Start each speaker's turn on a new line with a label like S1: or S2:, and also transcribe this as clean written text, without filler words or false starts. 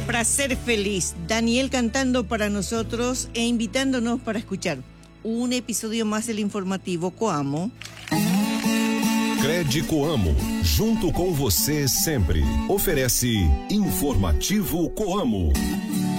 S1: para ser feliz. Daniel cantando para nosotros e invitándonos para escuchar um episódio mais do informativo Coamo.
S2: Cred Coamo, junto com você sempre. Oferece Informativo Coamo.